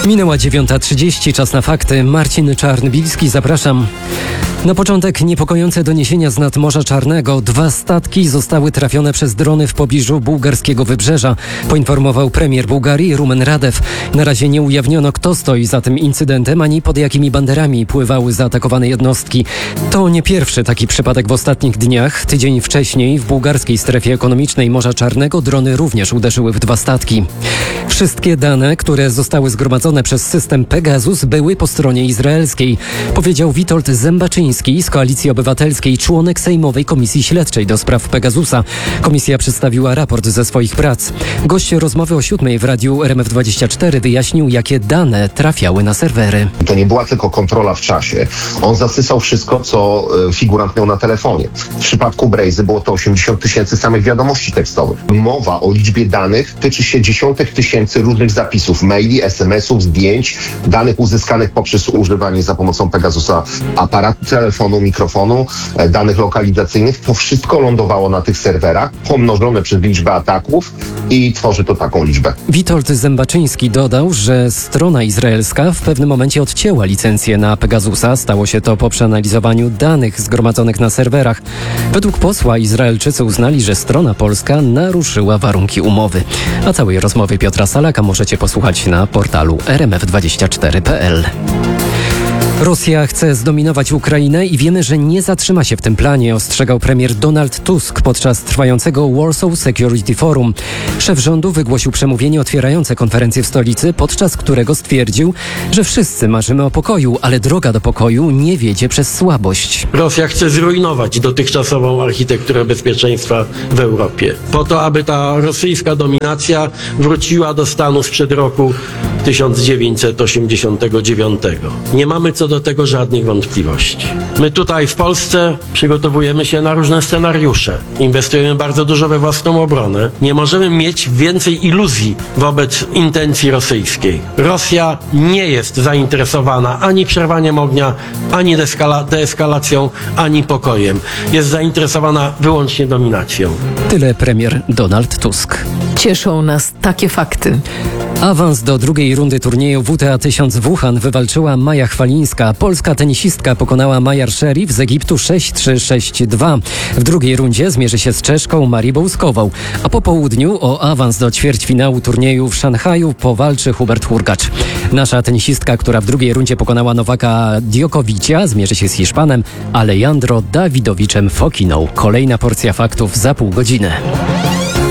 Minęła 9:30, czas na fakty. Marcin Czarnbilski, zapraszam. Na początek niepokojące doniesienia z nad Morza Czarnego. 2 statki zostały trafione przez drony w pobliżu bułgarskiego wybrzeża, poinformował premier Bułgarii Rumen Radew. Na razie nie ujawniono, kto stoi za tym incydentem, ani pod jakimi banderami pływały zaatakowane jednostki. To nie pierwszy taki przypadek w ostatnich dniach. Tydzień wcześniej w bułgarskiej strefie ekonomicznej Morza Czarnego drony również uderzyły w 2 statki. Wszystkie dane, które zostały zgromadzone przez system Pegasus, były po stronie izraelskiej, powiedział Witold Zębaczyński z Koalicji Obywatelskiej, członek Sejmowej Komisji Śledczej do spraw Pegasusa. Komisja przedstawiła raport ze swoich prac. Gość rozmowy o 7:00 w radiu RMF24 wyjaśnił, jakie dane trafiały na serwery. To nie była tylko kontrola w czasie. On zasysał wszystko, co figurant miał na telefonie. W przypadku Brazy było to 80 000 samych wiadomości tekstowych. Mowa o liczbie danych tyczy się dziesiątek tysięcy różnych zapisów, maili, SMS-ów, zdjęć, danych uzyskanych poprzez używanie za pomocą Pegasusa aparatu, telefonu, mikrofonu, danych lokalizacyjnych. To wszystko lądowało na tych serwerach, pomnożone przez liczbę ataków i tworzy to taką liczbę. Witold Zębaczyński dodał, że strona izraelska w pewnym momencie odcięła licencję na Pegasusa. Stało się to po przeanalizowaniu danych zgromadzonych na serwerach. Według posła Izraelczycy uznali, że strona polska naruszyła warunki umowy. A całej rozmowy Piotra Salaka możecie posłuchać na portalu rmf24.pl. Rosja chce zdominować Ukrainę i wiemy, że nie zatrzyma się w tym planie, ostrzegał premier Donald Tusk podczas trwającego Warsaw Security Forum. Szef rządu wygłosił przemówienie otwierające konferencję w stolicy, podczas którego stwierdził, że wszyscy marzymy o pokoju, ale droga do pokoju nie wiedzie przez słabość. Rosja chce zrujnować dotychczasową architekturę bezpieczeństwa w Europie, po to, aby ta rosyjska dominacja wróciła do stanu sprzed roku 1989. Nie mamy co do tego żadnych wątpliwości. My tutaj w Polsce przygotowujemy się na różne scenariusze. Inwestujemy bardzo dużo we własną obronę. Nie możemy mieć więcej iluzji wobec intencji rosyjskiej. Rosja nie jest zainteresowana ani przerwaniem ognia, ani deeskalacją, ani pokojem. Jest zainteresowana wyłącznie dominacją. Tyle premier Donald Tusk. Cieszą nas takie fakty. Awans do drugiej rundy turnieju WTA 1000 w Wuhan wywalczyła Maja Chwalińska. Polska tenisistka pokonała Mayar Sherif z Egiptu 6-3, 6-2. W drugiej rundzie zmierzy się z Czeszką Marią Bołskową, a po południu o awans do ćwierćfinału turnieju w Szanghaju powalczy Hubert Hurkacz. Nasza tenisistka, która w drugiej rundzie pokonała Nowaka Djokovicia, zmierzy się z Hiszpanem Alejandro Dawidowiczem Fokiną. Kolejna porcja faktów za pół godziny.